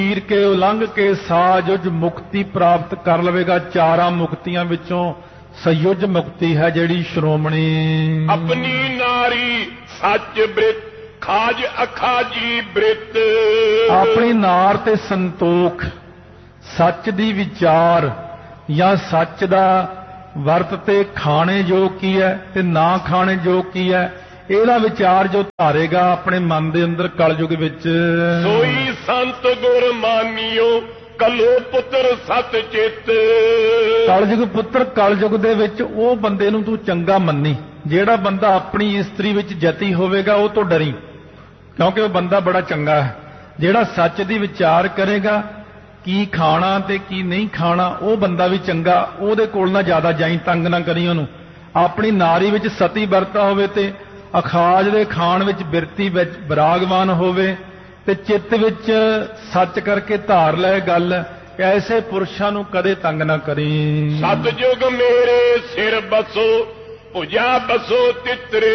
ਪੀਰ ਕੇ ਉਲੰਘ ਕੇ ਸਾਜੁਜ ਮੁਕਤੀ ਪ੍ਰਾਪਤ ਕਰ ਲਵੇਗਾ। ਚਾਰਾਂ ਮੁਕਤੀਆਂ ਵਿੱਚੋਂ ਸਯੁਜ ਮੁਕਤੀ ਹੈ ਜਿਹੜੀ ਸ਼੍ਰੋਮਣੀ। ਆਪਣੀ ਨਾਰੀ ਸੱਚ ਬ੍ਰਿਤ ਖਾਜ ਅਖਾਜੀ ਬ੍ਰਿਤ। ਆਪਣੀ ਨਾਰ ਤੇ ਸੰਤੋਖ, ਸੱਚ ਦੀ ਵਿਚਾਰ ਜਾਂ ਸੱਚ ਦਾ ਵਰਤ ਤੇ ਖਾਣੇ ਜੋ ਕੀ ਹੈ ਤੇ ਨਾ ਖਾਣੇ ਜੋ ਕੀ ਹੈ, ਇਹਦਾ ਵਿਚਾਰ ਜੋ ਧਾਰੇਗਾ ਆਪਣੇ ਮਨ ਦੇ ਅੰਦਰ ਕਲਯੁਗ ਵਿੱਚ। ਸੋਈ ਸੰਤ ਗੁਰ ਮਾਨਿਓ ਕਲੋ ਪੁੱਤਰ ਸਤ ਚਿੱਤ। ਕਲਯੁਗ ਪੁੱਤਰ, ਕਲਯੁਗ ਦੇ ਵਿੱਚ ਉਹ ਬੰਦੇ ਨੂੰ ਤੂੰ ਚੰਗਾ ਮੰਨੀ ਜਿਹੜਾ ਬੰਦਾ ਆਪਣੀ ਇਸਤਰੀ ਵਿੱਚ ਜਤੀ ਹੋਵੇਗਾ, ਉਹ ਤੋਂ ਡਰੀ, ਕਿਉਂਕਿ ਉਹ ਬੰਦਾ ਬੜਾ ਚੰਗਾ ਹੈ। ਜਿਹੜਾ ਸੱਚ ਦੀ ਵਿਚਾਰ ਕਰੇਗਾ ਕੀ ਖਾਣਾ ਤੇ ਕੀ ਨਹੀਂ ਖਾਣਾ, ਉਹ ਬੰਦਾ ਵੀ ਚੰਗਾ, ਉਹਦੇ ਕੋਲ ਨਾ ਜ਼ਿਆਦਾ ਜਾਈ, ਤੰਗ ਨਾ ਕਰੀ ਉਹਨੂੰ। ਆਪਣੀ ਨਾਰੀ ਵਿੱਚ ਸਤੀ ਵਰਤਾ ਹੋਵੇ ਤੇ ਅਖਾਜ ਦੇ ਖਾਣ ਵਿੱਚ ਬਿਰਤੀ ਵਿੱਚ ਵਿਰਾਗਵਾਨ ਹੋਵੇ ਤੇ ਚਿੱਤ ਵਿੱਚ ਸੱਚ ਕਰਕੇ ਧਾਰ ਲੈ ਗੱਲ। ਐਸੇ ਪੁਰਸ਼ਾਂ ਨੂੰ ਕਦੇ ਤੰਗ ਨਾ ਕਰੀ। ਸਤਜੁਗ ਮੇਰੇ ਸਿਰ ਬਸੋ ਭੁਜਾ ਬਸੋ ਤਿਤਰੇ।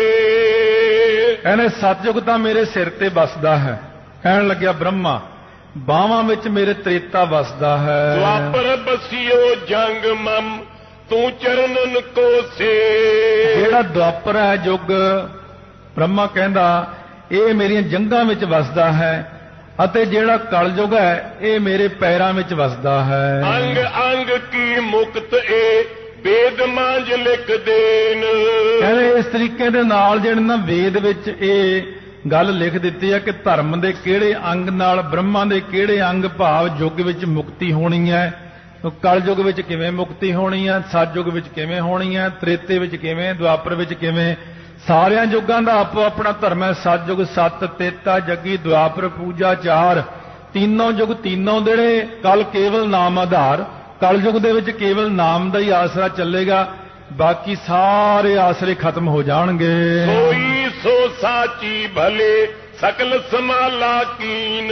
ਕਹਿੰਦੇ ਸਤਜੁਗ ਤਾਂ ਮੇਰੇ ਸਿਰ ਤੇ ਵਸਦਾ ਹੈ। ਕਹਿਣ ਲੱਗਿਆ ਬ੍ਰਹਮਾ, ਬਾਹਾਂ ਵਿੱਚ ਮੇਰੇ ਤ੍ਰੇਤਾ ਵਸਦਾ ਹੈ। ਦੁਆਪਰ ਬਸਿਓ ਜੰਗ ਮਮ ਤੂੰ ਚਰਨਨ ਕੋ ਸੇ। ਜਿਹੜਾ ਦੁਆਪਰ ਹੈ ਯੁੱਗ, ਬ੍ਰਹਮਾ ਕਹਿੰਦਾ ਇਹ ਮੇਰੀਆਂ ਜੰਗਾਂ ਵਿੱਚ ਵਸਦਾ ਹੈ, ਅਤੇ ਜਿਹੜਾ ਕਲਯੁਗ ਹੈ ਇਹ ਮੇਰੇ ਪੈਰਾਂ ਵਿੱਚ ਵਸਦਾ ਹੈ। ਅੰਗ ਅੰਗ ਕੀ ਮੁਕਤ ਏ ਵੇਦ ਮਾਂਜ ਲਿਖ ਦੇਨ। ਕਹਿੰਦੇ ਇਸ ਤਰੀਕੇ ਦੇ ਨਾਲ ਜਿਹੜੇ ਨਾ ਵੇਦ ਵਿੱਚ ਇਹ ਗੱਲ ਲਿਖ ਦਿੱਤੀ ਹੈ ਕਿ ਧਰਮ ਦੇ ਕਿਹੜੇ ਅੰਗ ਨਾਲ, ਬ੍ਰਹਮਾ ਦੇ ਕਿਹੜੇ ਅੰਗ ਭਾਵ ਯੁੱਗ ਵਿੱਚ ਮੁਕਤੀ ਹੋਣੀ ਹੈ, ਕਲਯੁਗ ਵਿੱਚ ਕਿਵੇਂ ਮੁਕਤੀ ਹੋਣੀ ਹੈ, ਸਤਯੁਗ ਵਿੱਚ ਕਿਵੇਂ ਹੋਣੀ ਹੈ, ਤ੍ਰੇਤੇ ਵਿੱਚ ਕਿਵੇਂ, ਦੁਆਪਰ ਵਿੱਚ ਕਿਵੇਂ। ਸਾਰਿਆਂ ਯੁੱਗਾਂ ਦਾ ਆਪੋ ਆਪਣਾ ਧਰਮ ਹੈ। ਸਤਯੁਗ ਸੱਤ, ਤੇਤਾ ਜੱਗੀ, ਦੁਆਪਰ ਪੂਜਾ ਚਾਰ। तीनों युग तीनों देड़े कल केवल नाम आधार, कल युग दे विच केवल नाम दा ही आसरा चलेगा, बाकी सारे आसरे खत्म हो जाणगे। सोई सो साची भले सकल समाला कीन।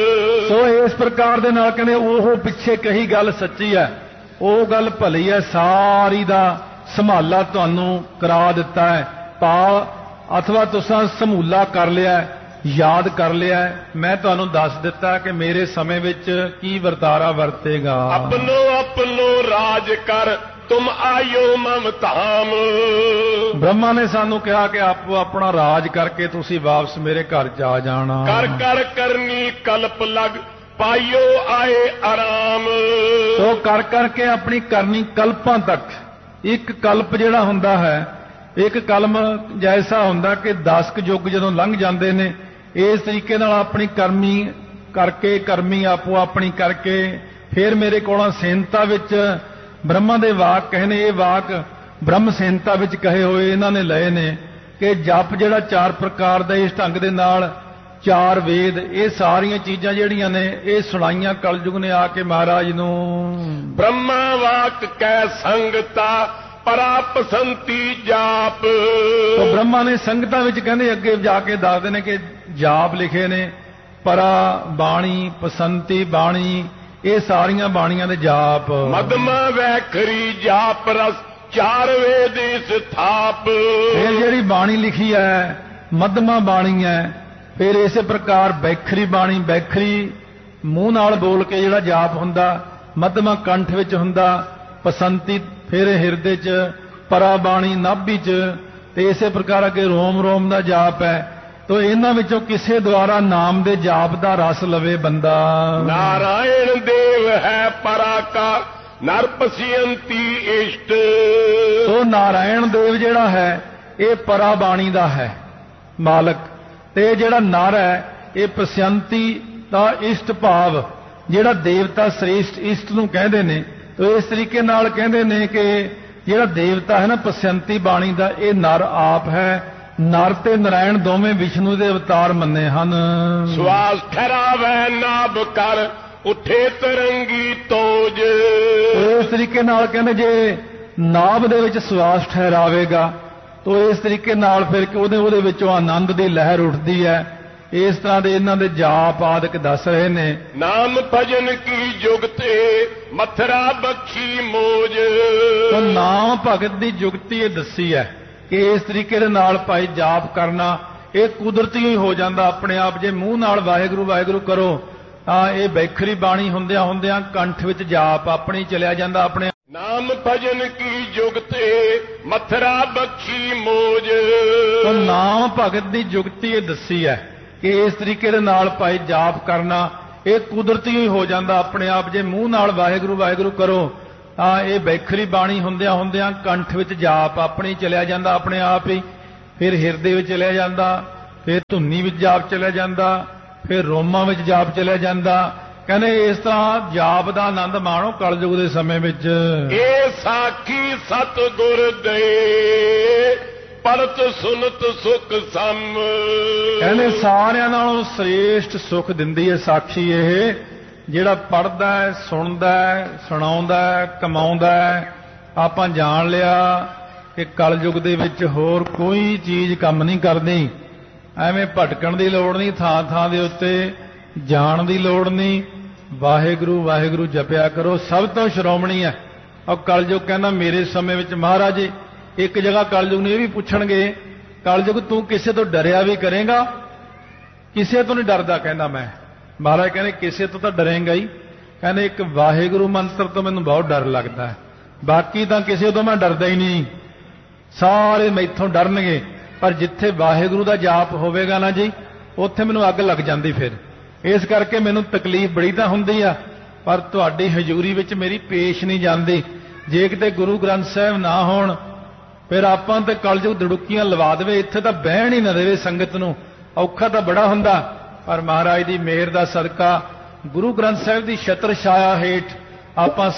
सो इस प्रकार दे नाल कहंदे ओह पिछे कही गल सच्ची है, ओह गल भली है, सारी दा संभाला तुहानू करा दिता है, पा अथवा तुसां समूला कर लिया है, याद कर लिया है। मैं तुहानू दस दिता कि मेरे समय विच की वर्तारा वरतेगा। अपनो अपनो राज कर तुम आयो ममताम। ब्रह्मा ने सानू कहा कि आपो अपना राज करके तुसी वापस मेरे घर जा जाना। कर कर करनी कल्प लग पाइयो आए आराम। तो कर करके अपनी करनी कल्पां तक, एक कल्प जिहड़ा हुंदा है, एक कलम जैसा हुंदा कि 10 युग जदों लंघ जांदे ने, इस तरीके नाल अपनी करमी करके, करमी आपो अपनी करके फिर मेरे कोलों सेनता विच ब्रह्मा दे वाक कहने, ये वाक ब्रह्म सेनता विच कहे हुए इन्हां ने लए ने कि जप जिहड़ा 4 प्रकार दा इस ढंग दे नाल 4 वेद, ये सारियां चीजां जिहड़ियां ने ये सुनाइयां कलयुग ने आके महाराज नूं। ब्रह्मा वाक कै संगता परा पसंती जाप। तो ब्रह्मा ने संगतां विच कहंदे अगे जाके दसदे ने कि जाप लिखे ने, परा बाणी पसंती बाणी, ये सारियां बाणियां दे जाप। मदमा वैखरी जाप रस 4 वेद स्थाप। फिर जिहड़ी बाणी लिखी है मदमा बाणी है, फिर इस प्रकार बैखरी बाणी, बैखरी मूँह नाल बोल के जिहड़ा जाप हुंदा, मदमा कंठ विच हुंदा, पसंती फिर हिरदे च, परा बाणी नाभि च, ते इस प्रकार अगे रोम रोम दा जाप है। तो इन्हां विचों किसे द्वारा नाम दे जाप दा रस लवे बंदा। नारायण देव है परा का नर पसियंती इष्ट। तो नारायण देव जिहड़ा है ये परा बाणी दा है मालक, ते जिहड़ा नर है ये पसियंती दा इष्ट भाव, जिहड़ा देवता श्रेष्ठ इष्ट नूं कहंदे ने। तो इस तरीके नाल कहंदे ने कि जिहड़ा देवता है ना पसियंती बाणी दा, ये नर आप है। नर ते नारायण दोवें विष्णु दे अवतार मन्ने हन। श्वास ठहरावे नाभ कर उठे तरंगी तोज। इस तरीके नाल कहंदे जे नाभ दे विच श्वास ठहरावेगा तो इस तरीके नाल फिर ਉਹਦੇ ਵਿੱਚੋਂ आनंद ਦੀ लहर उठदी है। इस तरह ਦੇ ਇਹਨਾਂ ਦੇ जाप आदि दस रहे ने। नाम भजन की जुगते मथुरा बख्शी मोज। तो नाम भगत ਦੀ जुगती ਇਹ दसी है कि इस तरीके दे नाल भाई जाप करना ये कुदरती ही हो जाता अपने आप। जे मूँह नाल वाहिगुरू वाहिगुरू करो ਇਹ ਬੈਖਰੀ ਬਾਣੀ ਹੁੰਦਿਆਂ ਹੁੰਦਿਆਂ ਕੰਠ ਵਿੱਚ ਜਾਪ ਆਪਣੀ ਚਲਿਆ ਜਾਂਦਾ ਆਪਣੇ। ਨਾਮ ਭਜਨ ਕੀ ਜੁਗਤੇ ਮਥਰਾ ਬਖਸ਼ੀ ਮੋਜ। ਤਾਂ ਨਾਮ ਭਗਤ ਦੀ ਜੁਗਤੀ ਇਹ ਦੱਸੀ ਹੈ ਕਿ ਇਸ ਤਰੀਕੇ ਦੇ ਨਾਲ ਭਾਈ ਜਾਪ ਕਰਨਾ ਇਹ ਕੁਦਰਤੀ ਹੀ ਹੋ ਜਾਂਦਾ ਆਪਣੇ ਆਪ। ਜੇ ਮੂੰਹ ਨਾਲ ਵਾਹਿਗੁਰੂ ਵਾਹਿਗੁਰੂ ਕਰੋ ਤਾਂ ਇਹ ਬੈਖਰੀ ਬਾਣੀ ਹੁੰਦਿਆਂ ਹੁੰਦਿਆਂ ਕੰਠ ਵਿੱਚ ਜਾਪ ਆਪਣੀ ਚਲਿਆ ਜਾਂਦਾ ਆਪਣੇ ਆਪ ਹੀ। ਫਿਰ ਹਿਰਦੇ ਵਿੱਚ ਚਲਿਆ ਜਾਂਦਾ, ਫਿਰ ਧੁੰਨੀ ਵਿੱਚ ਜਾਪ ਚਲਿਆ ਜਾਂਦਾ, ਫਿਰ ਰੋਮਾਂ ਵਿੱਚ ਜਾਪ ਚਲਿਆ ਜਾਂਦਾ। ਕਹਿੰਦੇ ਇਸ ਤਰ੍ਹਾਂ ਜਾਪ ਦਾ ਆਨੰਦ ਮਾਣੋ ਕਲਯੁਗ ਦੇ ਸਮੇਂ ਵਿੱਚ। ਇਹ ਸਾਖੀ ਸਤਿਗੁਰ ਦੇ ਪੜਤ ਸੁਨਤ ਸੁਖ ਸਮ। ਕਹਿੰਦੇ ਸਾਰਿਆਂ ਨਾਲੋਂ ਸ੍ਰੇਸ਼ਟ ਸੁਖ ਦਿੰਦੀ ਹੈ ਸਾਖੀ ਇਹ, ਜਿਹੜਾ ਪੜ੍ਹਦਾ ਹੈ, ਸੁਣਦਾ ਹੈ, ਸੁਣਾਉਂਦਾ ਹੈ, ਕਮਾਉਂਦਾ ਹੈ। ਆਪਾਂ ਜਾਣ ਲਿਆ ਕਿ ਕਲਯੁਗ ਦੇ ਵਿੱਚ ਹੋਰ ਕੋਈ ਚੀਜ਼ ਕੰਮ ਨਹੀਂ ਕਰਦੀ। ਐਵੇਂ ਭਟਕਣ ਦੀ ਲੋੜ ਨਹੀਂ, ਥਾਂ ਥਾਂ ਦੇ ਉੱਤੇ ਜਾਣ ਦੀ ਲੋੜ ਨਹੀਂ। ਵਾਹਿਗੁਰੂ ਵਾਹਿਗੁਰੂ ਜਪਿਆ ਕਰੋ, ਸਭ ਤੋਂ ਸ਼੍ਰੋਮਣੀ ਹੈ। ਔਰ ਕਲਯੁਗ ਕਹਿੰਦਾ ਮੇਰੇ ਸਮੇਂ ਵਿੱਚ ਮਹਾਰਾਜ ਇੱਕ ਜਗ੍ਹਾ ਕਲਯੁਗ ਨੂੰ ਇਹ ਵੀ ਪੁੱਛਣਗੇ, ਕਲਯੁਗ ਤੂੰ ਕਿਸੇ ਤੋਂ ਡਰਿਆ ਵੀ ਕਰੇਗਾ? ਕਿਸੇ ਤੋਂ ਨਹੀਂ ਡਰਦਾ ਕਹਿੰਦਾ ਮੈਂ। ਮਹਾਰਾਜ ਕਹਿੰਦੇ ਕਿਸੇ ਤੋਂ ਤਾਂ ਡਰੇਂਗਾ ਹੀ। ਕਹਿੰਦੇ ਇੱਕ ਵਾਹਿਗੁਰੂ ਮੰਤਰ ਤੋਂ ਮੈਨੂੰ ਬਹੁਤ ਡਰ ਲੱਗਦਾ ਹੈ, ਬਾਕੀ ਤਾਂ ਕਿਸੇ ਤੋਂ ਮੈਂ ਡਰਦਾ ਹੀ ਨਹੀਂ। ਸਾਰੇ ਮੈਥੋਂ ਡਰਨਗੇ, ਪਰ ਜਿੱਥੇ ਵਾਹਿਗੁਰੂ ਦਾ ਜਾਪ ਹੋਵੇਗਾ ਨਾ ਜੀ, ਉੱਥੇ ਮੈਨੂੰ ਅੱਗ ਲੱਗ ਜਾਂਦੀ। ਫਿਰ ਇਸ ਕਰਕੇ ਮੈਨੂੰ ਤਕਲੀਫ ਬੜੀ ਤਾਂ ਹੁੰਦੀ ਆ, ਪਰ ਤੁਹਾਡੀ ਹਜ਼ੂਰੀ ਵਿੱਚ ਮੇਰੀ ਪੇਸ਼ ਨਹੀਂ ਜਾਂਦੀ। ਜੇ ਕਿਤੇ ਗੁਰੂ ਗ੍ਰੰਥ ਸਾਹਿਬ ਨਾ ਹੋਣ ਫਿਰ ਆਪਾਂ ਤੇ ਕਲਯੁਗ ਦੜੁੱਕੀਆਂ ਲਵਾ ਦੇਵੇ, ਇੱਥੇ ਤਾਂ ਬਹਿਣ ਹੀ ਨਾ ਦੇਵੇ ਸੰਗਤ ਨੂੰ। ਔਖਾ ਤਾਂ ਬੜਾ ਹੁੰਦਾ, ਪਰ ਮਹਾਰਾਜ ਦੀ ਮਿਹਰ ਦਾ ਸਦਕਾ ਗੁਰੂ ਗ੍ਰੰਥ ਸਾਹਿਬ ਦੀ ਛਤਰ ਛਾਇਆ ਹੇਠ ਆਪਾਂ